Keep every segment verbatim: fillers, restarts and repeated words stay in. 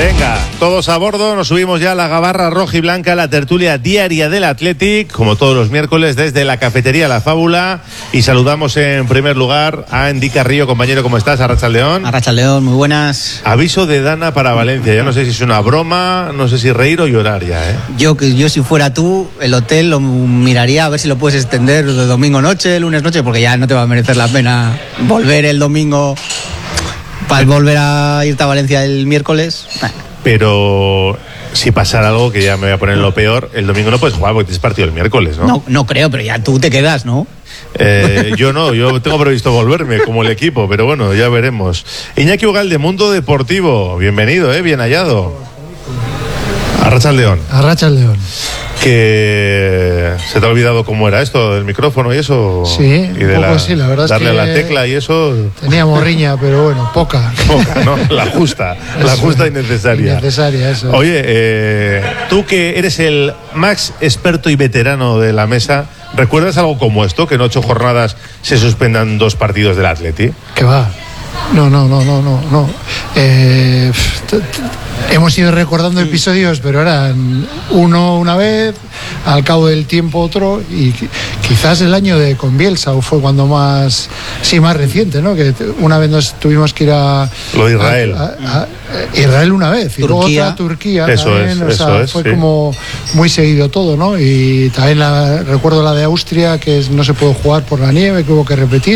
Venga, todos a bordo, nos subimos ya a la gabarra roja y blanca, la tertulia diaria del Athletic, como todos los miércoles desde la cafetería La Fábula, y saludamos en primer lugar a Andy Carrillo. Compañero, ¿cómo estás? Arrachaldeón. Arrachaldeón, muy buenas. Aviso de Dana para Valencia, ya no sé si es una broma, no sé si reír o llorar ya, ¿eh? Yo, yo si fuera tú, el hotel lo miraría a ver si lo puedes extender de domingo noche, lunes noche, porque ya no te va a merecer la pena volver el domingo para volver a irte a Valencia el miércoles. Pero si pasara algo, que ya me voy a poner lo peor, el domingo no puedes jugar porque tienes partido el miércoles, ¿no? No, no creo, pero ya tú te quedas, ¿no? Eh, yo no, yo tengo previsto volverme como el equipo, pero bueno, ya veremos. Iñaki Ugalde, Mundo Deportivo, bienvenido, ¿eh? Bien hallado. Arrachaldeón. Arrachaldeón. Que se te ha olvidado cómo era esto del micrófono y eso. Sí, y de un poco la, sí, la verdad darle es que a la tecla y eso. Tenía morriña, pero bueno, poca. Poca, ¿no? La justa, la justa y necesaria. Necesaria, eso. Oye, eh, tú que eres el más experto y veterano de la mesa, ¿recuerdas algo como esto? Que en ocho jornadas se suspendan dos partidos del Atleti. ¿Qué va? No, no, no, no, no, no. Eh, t- t- hemos ido recordando episodios, pero eran uno una vez, al cabo del tiempo otro, y qu- quizás el año de con Bielsa fue cuando más, sí, más reciente, ¿no? Que t- una vez nos tuvimos que ir a Lo de Israel. a, a- a Israel una vez y luego Turquía. otra Turquía. Eso también, es, o eso sea, es, fue sí. como muy seguido todo, ¿no? Y también la, recuerdo la de Austria, que es- no se pudo jugar por la nieve, que hubo que repetir.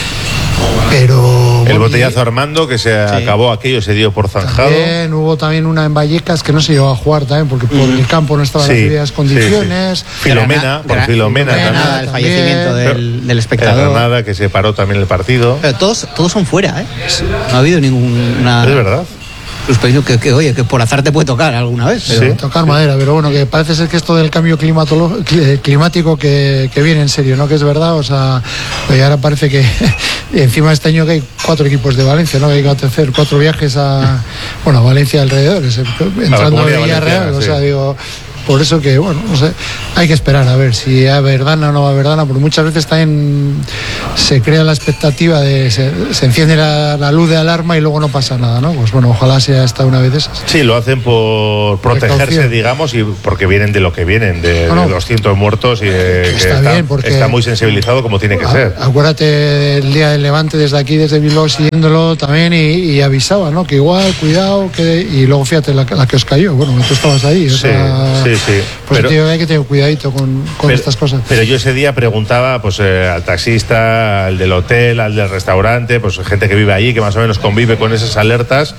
Pero El bueno, botellazo Armando, que se Sí. acabó aquello, se dio por zanjado. también hubo también una en Vallecas que no se llegó a jujar también porque por el campo no estaban Sí, las debidas sí, condiciones. sí. Filomena, Grana- por Gra- Filomena Filomena, también. el también. fallecimiento del, del En espectador. Granada, que se paró también el partido. Pero todos, todos son fuera, ¿eh? No ha habido ninguna Es verdad. suspensión que, que, oye, que por azar te puede tocar alguna vez. Pero... Sí. Tocar madera, pero bueno, que parece ser que esto del cambio climatolo- cli- climático que, que viene en serio, ¿no? Que es verdad, o sea, oye, ahora parece que encima este año que hay cuatro equipos de Valencia, ¿no? Que hay que hacer cuatro viajes a, bueno, a Valencia alrededores, entrando a Comunidad Villarreal, Valenciana, o sí. sea, digo... Por eso que, bueno, no sé, hay que esperar a ver si a Verdana o no a Verdana, porque muchas veces también se crea la expectativa de, se, se enciende la, la luz de alarma y luego no pasa nada, ¿no? Pues bueno, ojalá sea esta una vez de esas. Sí, lo hacen por protegerse, Precaución. digamos, y porque vienen de lo que vienen, de, No, no. de doscientos muertos y eh, que Está bien, porque- está muy sensibilizado como tiene que A- ser. Acuérdate del día del Levante desde aquí, desde Bilbao, siguiéndolo también y, y avisaba, ¿no? Que igual, cuidado, que y luego fíjate la, la que os cayó. Bueno, tú estabas ahí, o Sí, sea, sí, sí. Pues Pero- tío, hay que tener cuidadito con, con Pero, estas cosas. pero yo ese día preguntaba pues eh, al taxista, al del hotel, al del restaurante, pues gente que vive allí, que más o menos convive con esas alertas,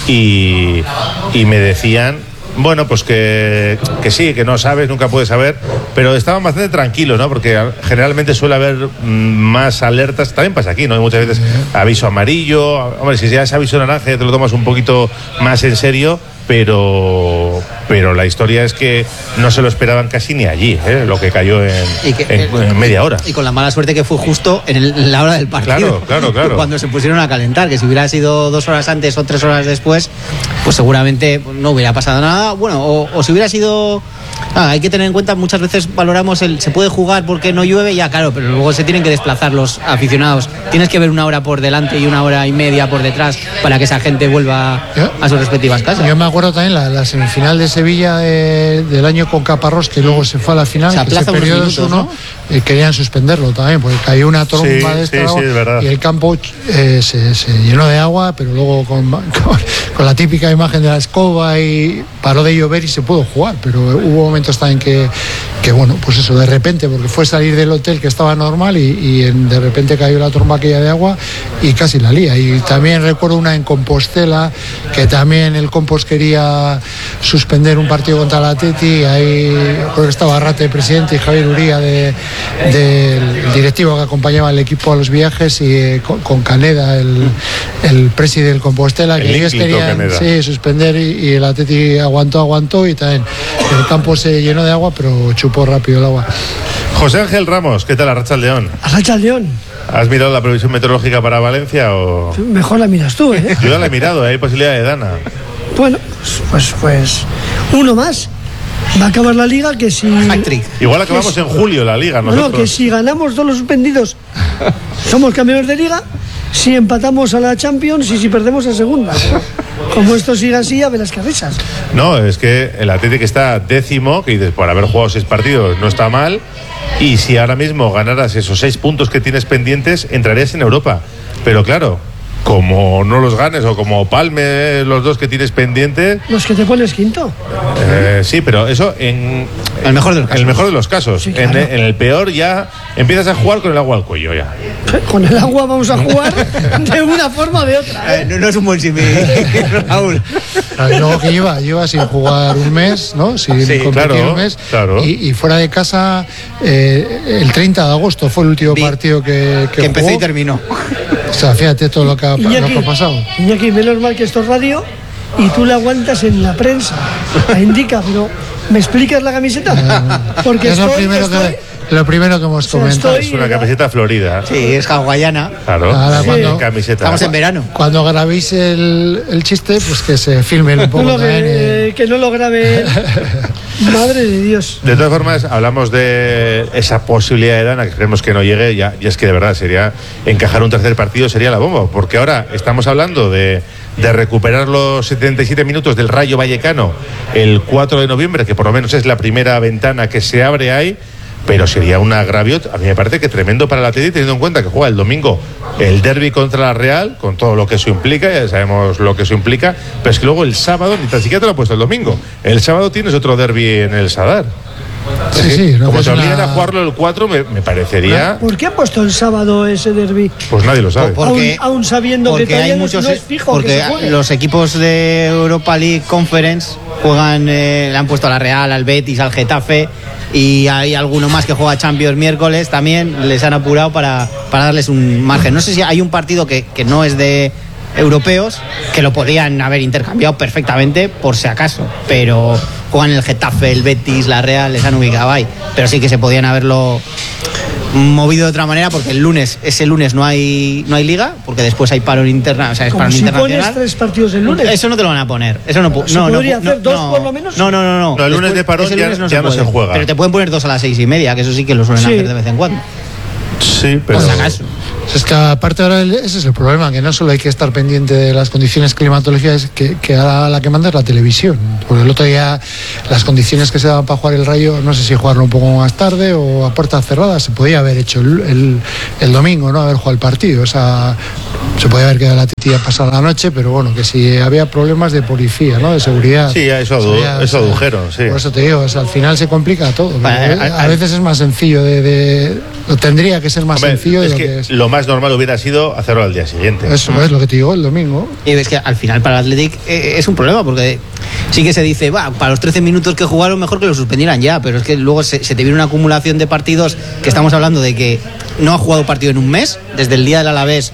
y, y me decían, bueno, pues que, que sí, que no sabes, nunca puedes saber, pero estaban bastante tranquilos, ¿no? Porque generalmente suele haber mm, más alertas, también pasa aquí, ¿no? Hay muchas veces aviso amarillo, hombre, si ya es aviso naranja ya te lo tomas un poquito más en serio, pero pero la historia es que no se lo esperaban casi ni allí, ¿eh? Lo que cayó en, Y que- en- en media hora. Y con la mala suerte que fue justo en, el- en la hora del partido. Claro, claro, claro. Cuando se pusieron a calentar, que si hubiera sido dos horas antes o tres horas después, pues seguramente no hubiera pasado nada. Bueno, o, o si hubiera sido... Ah, hay que tener en cuenta, muchas veces valoramos el se puede jugar porque no llueve, ya claro, pero luego se tienen que desplazar los aficionados. Tienes que ver una hora por delante y una hora y media por detrás para que esa gente vuelva Yo- a sus respectivas casas. Yo me acuerdo también la, la semifinal de Sevilla de- del año con Caparrós, que luego se fue a la final, Se que aplaza unos perdió minutos, dos uno, eh, querían suspenderlo también, porque cayó una tromba Sí, de esta sí, agua, sí, es verdad. y el campo eh, se, se llenó de agua, pero luego con, con, con la típica imagen de la escoba y paró de llover y se pudo jugar, pero hubo momentos también que, que bueno, pues eso, de repente, porque fue salir del hotel que estaba normal y, y en- de repente cayó la tromba aquella de agua y casi la lía. Y también recuerdo una en Compostela, que también el Compos quería suspender un partido contra la Atleti, ahí creo que estaba Arrate de presidente y Javier Uría de, del directivo que acompañaba al equipo a los viajes, y eh, con, con Caneda, el, el presidente del Compostela, El que ellos ínclito querían Caneda. sí, suspender, y, y el Atleti aguantó, aguantó y también el campo se llenó de agua, pero chupó rápido el agua. José Ángel Ramos, ¿qué tal, Arrachaldeón? Arrachaldeón, ¿Has mirado la previsión meteorológica para Valencia o...? mejor la miras tú, ¿eh? Yo ya la he mirado, hay posibilidad de Dana. Bueno, pues, pues, pues uno más. Va a acabar la liga que si... Hat-trick. Igual acabamos en julio la liga No, nosotros. no, que si ganamos todos los suspendidos somos campeones de liga, si empatamos a la Champions y si perdemos a segunda. como esto siga así, ya verás qué risas. No, es que el Atlético está décimo, que dices, por haber jugado seis partidos no está mal, y si ahora mismo ganaras esos seis puntos que tienes pendientes, entrarías en Europa. Pero claro, como no los ganes o como palme los dos que tienes pendientes... Los que te pones quinto. Eh, sí, pero eso en... El mejor de los casos. En el mejor de los casos. Sí, claro. en, en el peor ya empiezas a jugar con el agua al cuello ya. Con el agua vamos a jugar de una forma o de otra. Eh, no, no es un buen símil, Raúl. Y luego que lleva, lleva sin jugar un mes, ¿no? Sin Sí, competir claro, un mes. claro. Y, y fuera de casa, eh, el treinta de agosto fue el último Vi partido que, que, Que empezó jugó. y terminó. O sea, fíjate todo lo que ha, lo que ha pasado. Iñaki, menos mal que esto es radio y tú le aguantas en la prensa. La indica, pero ¿me explicas la camiseta? Porque es lo estoy, primero, estoy, que, lo primero que hemos sea, comentado. estoy- Es una camiseta florida. Sí, es hawaiana. Claro. Ahora, Sí. cuando- Camiseta. Estamos en verano. Cuando grabéis el, el chiste, pues que se filmen un poco no lo también. que, eh. que no lo grabe. Madre de Dios. De todas formas, hablamos de esa posibilidad de Dana, que creemos que no llegue, ya, y es que de verdad sería encajar un tercer partido, sería la bomba, porque ahora estamos hablando de, de recuperar los setenta y siete minutos del Rayo Vallecano el cuatro de noviembre, que por lo menos es la primera ventana que se abre ahí, pero sería un agravio, a mí me parece que tremendo para el Atlético, teniendo en cuenta que juega el domingo el derbi contra la Real, con todo lo que eso implica, ya sabemos lo que eso implica, pero es que luego el sábado, ni tan siquiera te lo ha puesto el domingo, el sábado tienes otro derbi en el Sadar. Sí, sí, no Como es te obliguen una- a jugarlo el cuatro, me, me parecería, ¿Por qué ha puesto el sábado ese derbi? pues nadie lo sabe. Por- Porque- aún, aún sabiendo que Porque todavía hay no es- muchos. no es fijo Porque que se juegue. los equipos de Europa League Conference juegan, eh, le han puesto a la Real, al Betis, al Getafe, y hay alguno más que juega Champions miércoles también, les han apurado para, para darles un margen. No sé si hay un partido que, que no es de europeos, que lo podían haber intercambiado perfectamente por si acaso, pero juegan el Getafe, el Betis, la Real, les han ubicado ahí, pero sí que se podían haberlo movido de otra manera, porque el lunes, ese lunes no hay no hay liga, porque después hay paro interna, o sea, es Como paro si pones internacional. tres partidos el lunes. Eso no te lo van a poner. Eso no, pu- ¿Se no, no, podría no, hacer dos no. por lo menos? No, no, no, no. No, el lunes de parón ese ya- lunes ya no puede. se juega. Pero te pueden poner dos a las seis y media, que eso sí que lo suelen Sí. hacer de vez en cuando. Sí, pero... Por si acaso. Es que aparte ahora el- ese es el problema, que no solo hay que estar pendiente de las condiciones climatológicas, que, que ahora la que manda es la televisión. Porque el otro día las condiciones que se daban para jugar el Rayo, no sé si jugarlo un poco más tarde o a puertas cerradas, se podía haber hecho el, el, el domingo, ¿no? Haber jugado el partido. O sea, se podía haber quedado la titilla pasar la noche, pero bueno, que si había problemas de policía, ¿no? De seguridad. Sí, eso adu- Sabía, eso o sea, adujeron, sí. Por eso te digo, o sea, al final se complica todo. Vale, a, al- a veces es más sencillo de... de o tendría que ser más Hombre, sencillo de es lo que que es. lo más normal hubiera sido hacerlo al día siguiente. Eso es lo que te digo, el domingo. Y ves que al final para el Athletic eh, es un problema, porque sí que se dice, va, para los trece minutos que jugaron mejor que lo suspendieran ya, pero es que luego se, se te viene una acumulación de partidos, que estamos hablando de que no ha jugado partido en un mes, desde el día del Alavés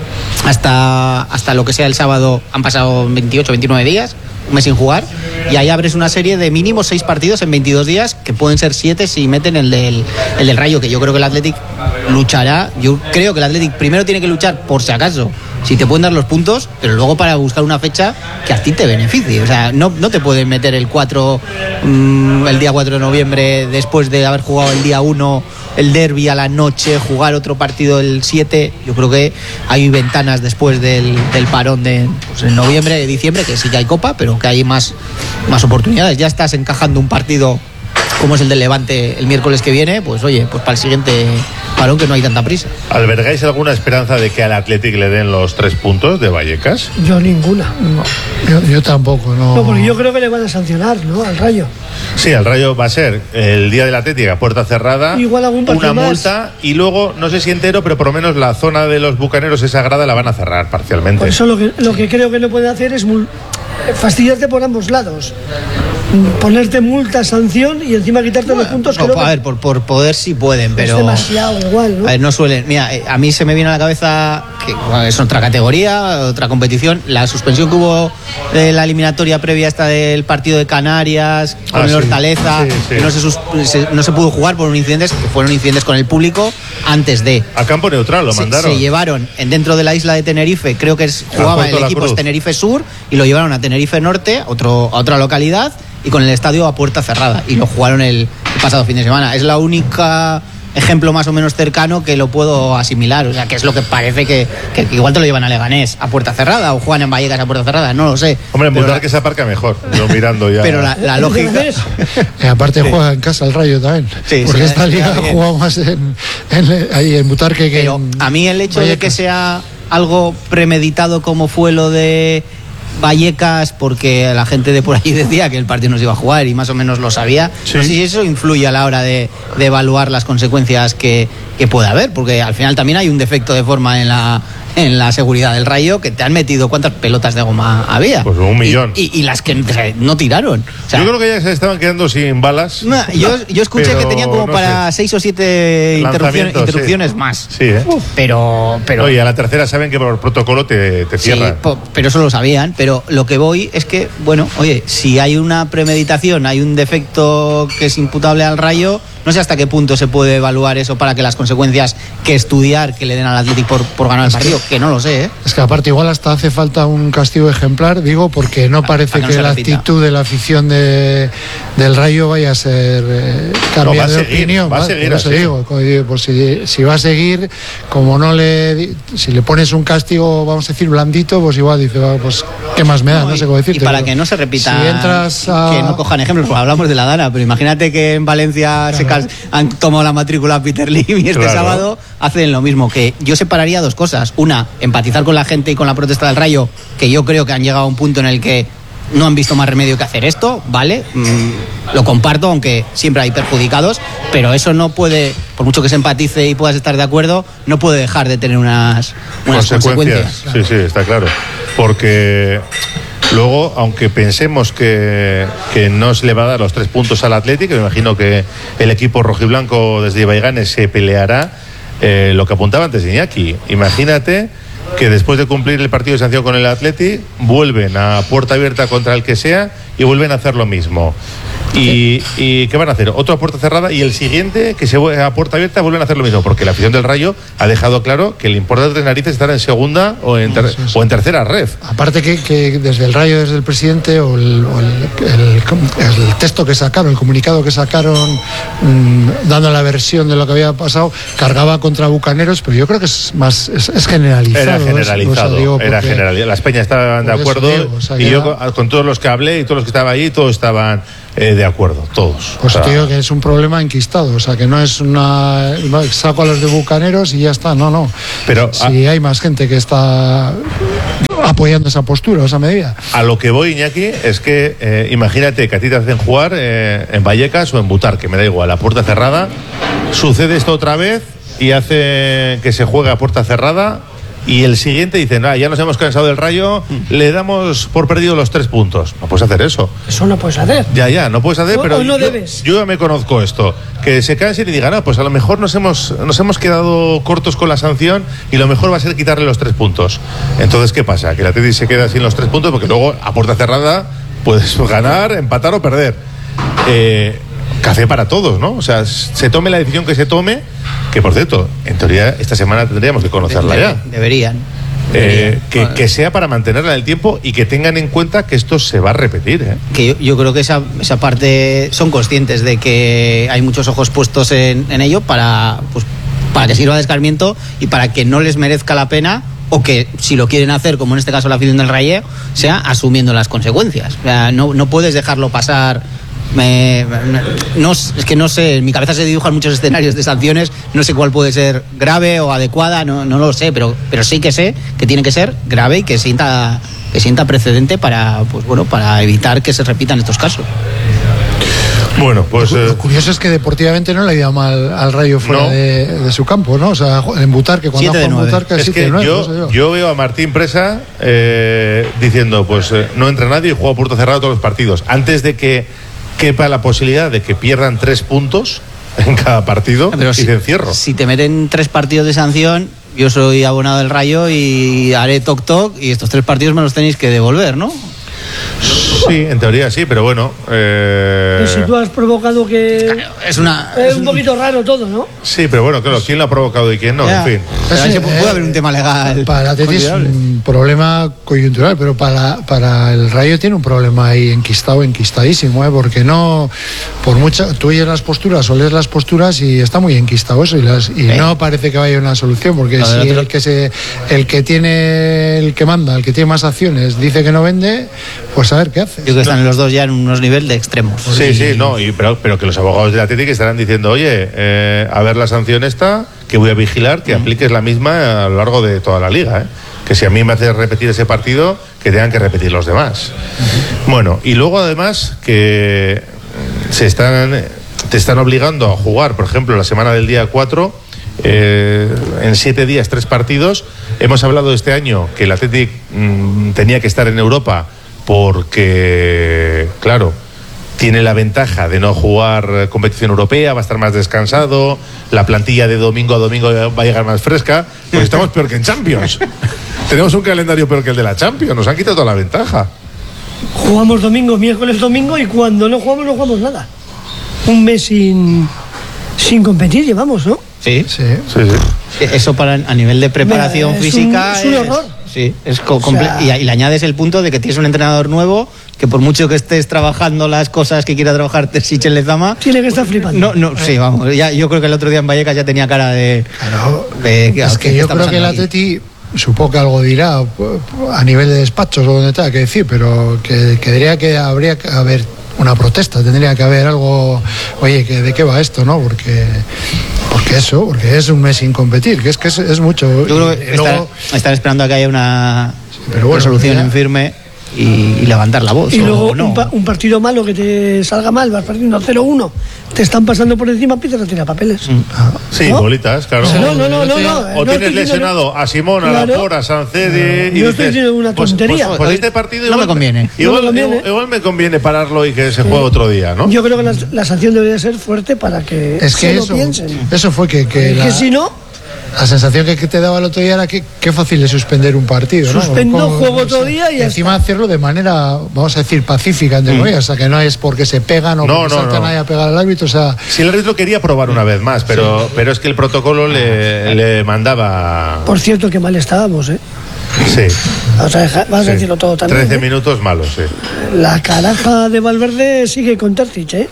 hasta, hasta lo que sea el sábado han pasado veintiocho, veintinueve días, un mes sin jugar, y ahí abres una serie de mínimo seis partidos en veintidós días, que pueden ser siete si meten el del, el del Rayo, que yo creo que el Athletic luchará. Yo creo que el Athletic primero tiene que luchar por si acaso, si te pueden dar los puntos, pero luego para buscar una fecha que a ti te beneficie. O sea, no, no te pueden meter el cuatro, mmm, el día cuatro de noviembre, después de haber jugado el día uno el derbi a la noche, jugar otro partido el siete. Yo creo que hay ventanas después del, del parón de pues, en noviembre, diciembre, que sí que hay copa, pero que hay más, más oportunidades. Ya estás encajando un partido como es el del Levante el miércoles que viene, pues oye, pues para el siguiente parón que no hay tanta prisa. ¿Albergáis alguna esperanza de que al Athletic le den los tres puntos de Vallecas? Yo ninguna. Yo, yo tampoco, no. No, porque yo creo que le van a sancionar, ¿no? Al Rayo. Sí, al Rayo va a ser el día del Athletic a puerta cerrada, Igual algún partido una más. multa y luego, no sé si entero, pero por lo menos la zona de los bucaneros, esa grada, la van a cerrar parcialmente. Por eso lo que, lo que creo que no pueden hacer es mul- fastidiarte por ambos lados. Ponerte multa, sanción y encima quitarte los puntos. No, creo a que ver, por, por poder sí pueden, es pero... demasiado igual, ¿no? A ver, no suelen. Mira, eh, a mí se me viene a la cabeza que bueno, es otra categoría, otra competición. La suspensión que hubo de la eliminatoria previa esta del partido de Canarias con Ah, el sí. Hortaleza, Sí, sí. que no se, sus- se- no se pudo jugar por un incidentes que fueron incidentes con el público antes de. A campo neutral lo Se, mandaron. se llevaron en dentro de la isla de Tenerife, creo que es, jugaba Puerto el La equipo Cruz. es Tenerife Sur, y lo llevaron a Tenerife Norte, otro, a otra localidad, y con el estadio a puerta cerrada. Y lo jugaron el, el pasado fin de semana. Es la única ejemplo más o menos cercano que lo puedo asimilar, o sea, que es lo que parece que, que, que igual te lo llevan a Leganés a puerta cerrada o juegan en Vallecas a puerta cerrada, no lo sé. Hombre, en Pero Butarque se aparca mejor, yo mirando ya. Pero la, la lógica... Y aparte sí. Juega en casa el Rayo también, sí, porque sí, esta sí, liga ha jugado más en, en, ahí en Butarque que Pero en a mí el hecho Vallecas. de que sea algo premeditado como fue lo de Vallecas, porque la gente de por ahí decía que el partido no se iba a jugar y más o menos lo sabía, sí. No sé si eso influye a la hora de, de evaluar las consecuencias que, que puede haber, porque al final también hay un defecto de forma en la en la seguridad del Rayo, que te han metido cuántas pelotas de goma había. Pues un millón. Y, y, y las que no tiraron. O sea, yo creo que ya se estaban quedando sin balas. No, yo, yo escuché que tenía como no para sé. seis o siete interrupciones, interrupciones sí. más. Sí, ¿eh? Pero, pero... Oye, a la tercera saben que por protocolo te, te cierran. Sí, po, pero eso lo sabían. Pero lo que voy es que, bueno, oye, si hay una premeditación, hay un defecto que es imputable al Rayo, no sé hasta qué punto se puede evaluar eso para que las consecuencias que estudiar que le den al Athletic por, por ganar el partido, que, que no lo sé, ¿eh? Es que aparte igual hasta hace falta un castigo ejemplar, digo, porque no parece que, que no la repita. Actitud de la afición de, del Rayo vaya a ser eh, cambiar no, de seguir, opinión. Va a seguir así. Digo, pues si, si va a seguir, como no le... Si le pones un castigo, vamos a decir, blandito, pues igual dice, pues qué más me da, no, no sé cómo decirte. Y para pero, que no se repita, si entras a... que no cojan ejemplos, pues hablamos de la Dana, pero imagínate que en Valencia claro. se cal... han tomado la matrícula a Peter Lim y este claro. sábado hacen lo mismo, que yo separaría dos cosas. Una, empatizar con la gente y con la protesta del Rayo, que yo creo que han llegado a un punto en el que no han visto más remedio que hacer esto, ¿vale? Mm, lo comparto, aunque siempre hay perjudicados, pero eso no puede, por mucho que se empatice y puedas estar de acuerdo, no puede dejar de tener unas, unas consecuencias. consecuencias. Sí, sí, está claro. Porque luego, aunque pensemos que, que no se le va a dar los tres puntos al Athletic, me imagino que el equipo rojiblanco desde Ibaiganes se peleará, eh, lo que apuntaba antes Iñaki. Imagínate que después de cumplir el partido de sanción con el Athletic, vuelven a puerta abierta contra el que sea y vuelven a hacer lo mismo. Y, ¿Y qué van a hacer? Otra puerta cerrada y el siguiente, que se vuelve a puerta abierta, vuelven a hacer lo mismo, porque la afición del Rayo ha dejado claro que le importa tres narices estar en segunda o en, ter- sí, sí. o en tercera red. Aparte que, que desde el Rayo, desde el presidente, o el, o el, el, el texto que sacaron, el comunicado que sacaron, mmm, dando la versión de lo que había pasado, cargaba contra Bucaneros, pero yo creo que es más es, es generalizado. Era generalizado, es, o sea, digo, era generalizado. Las peñas estaban de acuerdo, digo, o sea, y yo con, con todos los que hablé y todos los que estaban ahí, todos estaban eh, de acuerdo, todos. Pues o sea, te digo que es un problema enquistado, o sea, que no es una... saco a los de Bucaneros y ya está, no, no. Pero si a, hay más gente que está apoyando esa postura, esa medida. A lo que voy, Iñaki, es que eh, imagínate que a ti te hacen jugar eh, en Vallecas o en Butarque, me da igual, a puerta cerrada, sucede esto otra vez y hace que se juegue a puerta cerrada y el siguiente dice, ah, ya nos hemos cansado del Rayo, mm. le damos por perdido los tres puntos. No puedes hacer eso. Eso no puedes hacer. Ya, ya, no puedes hacer, no, pero no yo, debes. yo ya me conozco esto. Que se cansen y digan, ah, pues a lo mejor nos hemos, nos hemos quedado cortos con la sanción y lo mejor va a ser quitarle los tres puntos. Entonces, ¿qué pasa? Que el Athletic se queda sin los tres puntos porque luego a puerta cerrada puedes ganar, empatar o perder. Eh... Café para todos, ¿no? O sea, se tome la decisión que se tome, que por cierto, en teoría esta semana tendríamos que conocerla Debe, ya. Deberían. Eh, que, que sea para mantenerla en el tiempo y que tengan en cuenta que esto se va a repetir, ¿eh? Que yo, yo creo que esa, esa parte son conscientes de que hay muchos ojos puestos en, en ello para, pues, para que sirva de escarmiento y para que no les merezca la pena, o que si lo quieren hacer, como en este caso la afición del Rayo, sea asumiendo las consecuencias. O sea, no, no puedes dejarlo pasar. Me, no, es que no sé, en mi cabeza se dibujan muchos escenarios de sanciones, no sé cuál puede ser grave o adecuada, no, no lo sé, pero, pero sí que sé que tiene que ser grave y que sienta, que sienta precedente para, pues bueno, para evitar que se repitan estos casos. Bueno, pues lo, eh... lo curioso es que deportivamente no le ha ido mal al Rayo fuera no. de, de su campo, ¿no? O sea, en Butarque, cuando ha jugado en Butarque, es que nueve, yo, no sé yo. yo veo a Martín Presa eh, diciendo, pues eh, no entra nadie y juega a puerta cerrada todos los partidos. Antes de que quepa la posibilidad de que pierdan tres puntos en cada partido, pero y si, te encierro. Si te meten tres partidos de sanción, yo soy abonado del Rayo y haré toc toc y estos tres partidos me los tenéis que devolver, ¿no? Sí, en teoría sí, pero bueno. Eh... Pero si tú has provocado que. Es una. Es un poquito raro todo, ¿no? Sí, pero bueno, claro, ¿quién lo ha provocado y quién no? Ya. En fin. Pero ahí Sí, se puede, eh, puede haber un tema legal. Para el Atleti es considerable. un problema coyuntural, pero para, para el Rayo tiene un problema ahí enquistado, enquistadísimo, ¿eh? Porque no, por mucha, tú oyes las posturas o lees las posturas y está muy enquistado eso y, las, y ¿Eh? no parece que vaya una solución, porque Lo del si otro- el que se, el que tiene, el que manda, el que tiene más acciones dice que no vende, pues a ver qué hace. Yo creo que están los dos ya en unos niveles de extremos. Sí, sí, no, y, pero, pero que los abogados de la Atlético estarán diciendo, oye, eh, a ver la sanción esta, que voy a vigilar que apliques la misma a lo largo de toda la liga, ¿eh? Que si a mí me hace repetir ese partido, que tengan que repetir los demás. Bueno, y luego además que se están, te están obligando a jugar, por ejemplo, la semana del día cuatro, eh, en siete días, tres partidos. Hemos hablado este año que el Athletic mm, tenía que estar en Europa porque, claro, tiene la ventaja de no jugar competición europea, va a estar más descansado, la plantilla de domingo a domingo va a llegar más fresca, pues estamos peor que en Champions. Tenemos un calendario peor que el de la Champions, nos han quitado toda la ventaja. Jugamos domingo, miércoles, domingo y cuando no jugamos, no jugamos nada. Un mes sin, sin competir llevamos, ¿no? Sí. Sí. Sí, sí. Eso para a nivel de preparación Es un- física es un horror. Sí, es co- O comple- sea- y, y le añades el punto de que tienes un entrenador nuevo que por mucho que estés trabajando las cosas que quiera trabajar Terzic en Lezama, Tiene que estar flipando. no, no, sí, vamos, ya, yo creo que el otro día en Vallecas ya tenía cara de, Claro. de Es ¿qué que yo está creo que el pasando aquí? Atleti, supongo que algo dirá pues, a nivel de despachos o donde tenga que decir, pero que, que diría que habría que haber una protesta, tendría que haber algo, oye, que de qué va esto, ¿no? Porque porque eso, porque es un mes sin competir, que es que es, es mucho. Yo creo Y- que y luego- están, están esperando a que haya una pero bueno, resolución ya- en firme y, y levantar la voz. Y o luego no. un, pa- un partido malo que te salga mal, vas perdiendo cero uno, te están pasando por encima, empiezas a tirar papeles. Sí, ¿No? bolitas, claro. No, no, no, no, no. O no tienes estoy diciendo- lesionado a Simón, a Claro. Laporte, a Sancedi y Yo estoy dices, diciendo una pues- tontería. Pues, pues este partido No me igual conviene. Igual, No me conviene. igual- igual me conviene pararlo y que se juegue otro día, ¿no? Yo creo que la, la sanción debería ser fuerte para que es que se lo eso, piensen. eso fue que, que Es la, que si no, la sensación que, que te daba el otro día era que qué fácil es suspender un partido, ¿no? Suspendo, Como- juego otro día y ya encima está. hacerlo de manera, vamos a decir, pacífica, entre comillas, o sea, que no es porque se pegan o No, porque no, saltan no. ahí a pegar al árbitro, o sea, Si el árbitro quería probar una vez más, pero, pero es que el protocolo le, le mandaba. por cierto, que mal estábamos, ¿eh? Sí. Vas a, dejar- vas a sí. decirlo todo también. trece ¿eh? minutos malos, sí. La caraja de Valverde sigue con Terzic, ¿eh?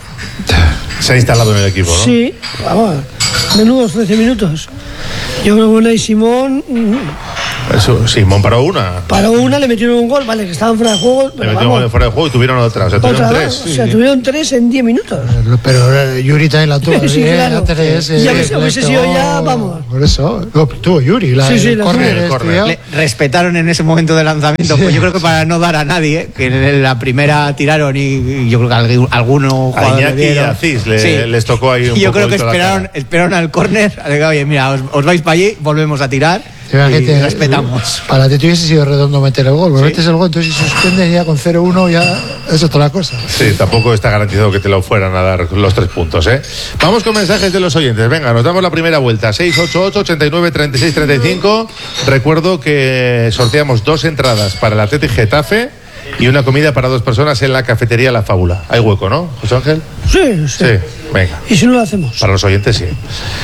Se ha instalado en el equipo, ¿no? Sí, vamos, menudos trece minutos. Yo creo que Unai Simón mm, Eso, Simón paró una. paró una, le metieron un gol, vale, que estaban fuera de juego, Le pero metieron vamos, fuera de juego y tuvieron otra. O sea, tuvieron otra tres. vez, o sea, tuvieron tres en diez minutos. pero eh, Yuri también la tuvo. Sí, eh, claro. antes de ese, Ya hubiese- hubiese le sido pegó, ya, vamos. Por eso, lo tuvo Yuri, la, Sí, sí, el la córner tuvo. El córner. estudiado. Le respetaron en ese momento de lanzamiento, pues yo creo que para no dar a nadie, que en la primera tiraron y, y yo creo que algu- alguno A jugador Iñaki le y dieron. a Cis le- les tocó ahí un Y yo poco creo que toda la esperaron, cara. esperaron al córner, a decir, oye, mira, os, os vais para allí, volvemos a tirar Imagínate, y respetamos. Para ti hubiese sido redondo meter el gol, porque Sí. metes el gol, entonces si suspenden ya con cero uno, ya es otra cosa. Sí, tampoco está garantizado que te lo fueran a dar los tres puntos, ¿eh? Vamos con mensajes de los oyentes. Venga, nos damos la primera vuelta. seis ocho ocho, ochenta y nueve, treinta y seis, treinta y cinco. Recuerdo que sorteamos dos entradas para el Athletic Getafe y una comida para dos personas en la cafetería La Fábula. Hay hueco, ¿no, José Ángel? Sí, sí. Sí, venga. Y si no lo hacemos. Para los oyentes, sí.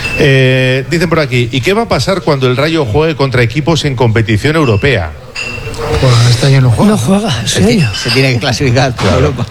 Eh, dicen por aquí, ¿y qué va a pasar cuando el Rayo juegue contra equipos en competición europea? Pues este año no juega. No juega, Se, ese ti- año. se tiene que clasificar por Europa.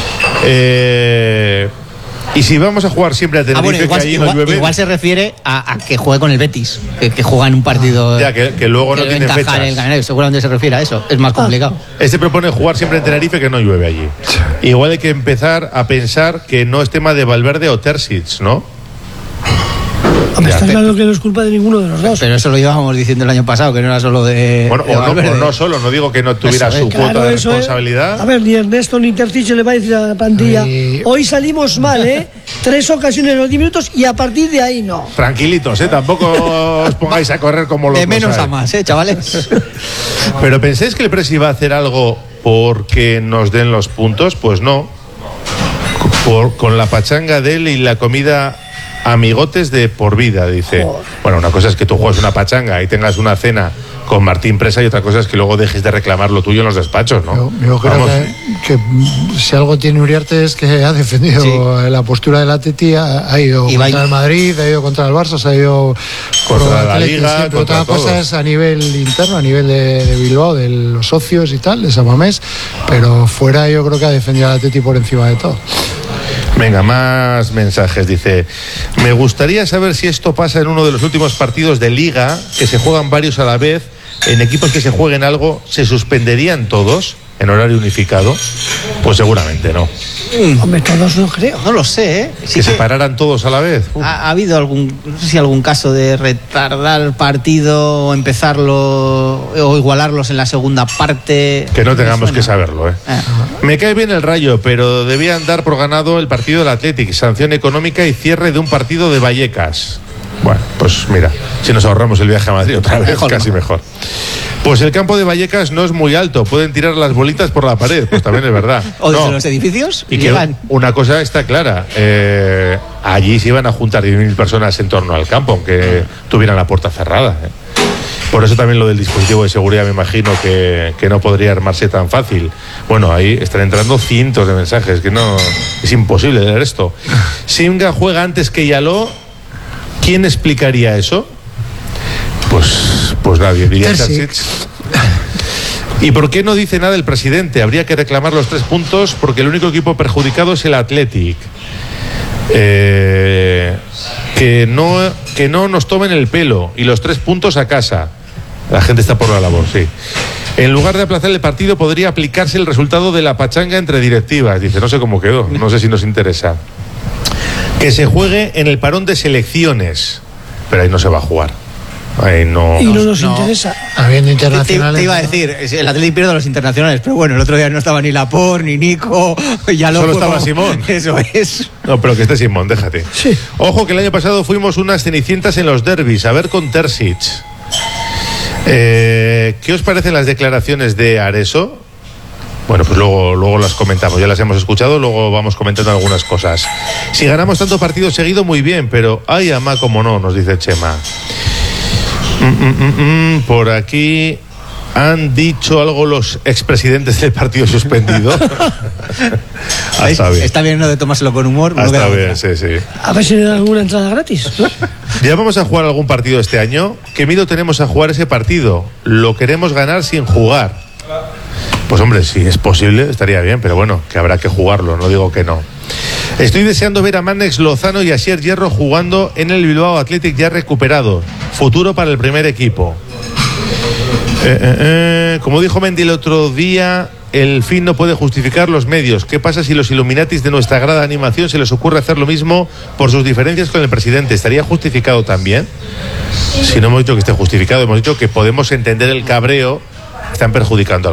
Eh, ¿Y si vamos a jugar siempre a Ah, Tenerife, bueno, igual, que allí igual- no llueve? igual se refiere a, a que juegue con el Betis, que, que juega en un partido. Ya, que- que luego no debe tiene encajar fechas. el calendario. Seguramente se refiere a eso. Es más complicado. Este propone jugar siempre en Tenerife, que no llueve allí. Igual hay que empezar a pensar que no es tema de Valverde o Terzic, ¿no? Hombre, Ya, está te- claro que no es culpa de ninguno de los dos. Pero eso lo llevábamos diciendo el año pasado, que no era solo de. Bueno, de o no, Valverde. o no solo, no digo que no tuviera Eso su es. cuota Claro, de eso es. responsabilidad. A ver, ni Ernesto ni Terzic le va a decir a la plantilla. Y- Hoy salimos mal, ¿eh? Tres ocasiones en los diez minutos y a partir de ahí no. Tranquilitos, ¿eh? Tampoco os pongáis a correr como locos. De menos ¿sabes? a más, ¿eh, chavales? Pero ¿pensáis que el Presi va a hacer algo porque nos den los puntos? Pues no. Por- con la pachanga de él y la comida amigotes de por vida, dice. Joder. Bueno, una cosa es que tú juegues una pachanga y tengas una cena con Martín Presa, y otra cosa es que luego dejes de reclamar lo tuyo en los despachos, ¿no? Yo, yo creo que, que si algo tiene Uriarte es que ha defendido sí. la postura del Atleti, ha, ha ido Ibai. contra el Madrid, ha ido contra el Barça, se ha ido contra la Liga, siempre. contra Otra cosa es a nivel interno, a nivel de, de Bilbao, de los socios y tal, de Samamés, pero fuera yo creo que ha defendido al Atleti por encima de todo. Venga, más mensajes. Dice: me gustaría saber si esto pasa en uno de los últimos partidos de Liga, que se juegan varios a la vez, en equipos que se jueguen algo, ¿se suspenderían todos en horario unificado? Pues seguramente no. Mm. Hombre, todos no creo. No lo sé, ¿eh? Sí que, que se pararan todos a la vez. Ha, ha habido algún, no sé si algún caso de retardar el partido o empezarlo o igualarlos en la segunda parte. Que no tengamos que saberlo, ¿eh? Ah. Me cae bien el Rayo, pero debían dar por ganado el partido del Athletic, sanción económica y cierre de un partido de Vallecas. Bueno, pues mira, si nos ahorramos el viaje a Madrid otra vez, mejor, casi mejor. Pues el campo de Vallecas no es muy alto, pueden tirar las bolitas por la pared, pues también es verdad. O desde no. los edificios y que una cosa está clara, eh, allí se iban a juntar diez mil personas en torno al campo, aunque tuvieran la puerta cerrada, ¿eh? Por eso también lo del dispositivo de seguridad me imagino que, que no podría armarse tan fácil. Bueno, ahí están entrando cientos de mensajes, que no es imposible leer esto. Singa juega antes que Yaló. ¿Quién explicaría eso? Pues, pues nadie, diría Terzic. ¿Y por qué no dice nada el presidente? Habría que reclamar los tres puntos porque el único equipo perjudicado es el Athletic. Eh, que, no, que no nos tomen el pelo y los tres puntos a casa. La gente está por la labor, sí. En lugar de aplazar el partido podría aplicarse el resultado de la pachanga entre directivas. Dice, no sé cómo quedó, no sé si nos interesa. Que se juegue en el parón de selecciones, pero ahí no se va a jugar. Ahí no. Y no nos no. interesa. Habiendo internacionales. Te, te iba a decir, el Atlético pierde los internacionales, pero bueno, el otro día no estaba ni Laporte, ni Nico, ya lo Solo estaba Simón. Eso es. No, pero que esté Simón, déjate. Sí. Ojo que el año pasado fuimos unas cenicientas en los derbis, a ver con Terzic. Eh, ¿Qué os parecen las declaraciones de Areso? Bueno, pues luego, luego las comentamos, ya las hemos escuchado, luego vamos comentando algunas cosas. Si ganamos tanto partido seguido, muy bien, pero ay, ama, como no, nos dice Chema. Mm, mm, mm, mm, por aquí han dicho algo los expresidentes del partido suspendido. Ah, está bien. Está bien, ¿no?, de tomárselo con humor. Ah, está bien, sí, sí. A ver si le dan alguna entrada gratis, ¿no? ¿Ya vamos a jugar algún partido este año? ¿Qué miedo tenemos a jugar ese partido? Lo queremos ganar sin jugar. Pues hombre, si es posible, estaría bien, pero bueno, que habrá que jugarlo, no digo que no. Estoy deseando ver a Mánex Lozano y a Asier Hierro jugando en el Bilbao Athletic ya recuperado. Futuro para el primer equipo. Eh, eh, eh, como dijo Mendy el otro día, el fin no puede justificar los medios. ¿Qué pasa si los Illuminatis de nuestra grada animación se les ocurre hacer lo mismo por sus diferencias con el presidente? ¿Estaría justificado también? Si no hemos dicho que esté justificado, hemos dicho que podemos entender el cabreo. Están perjudicando al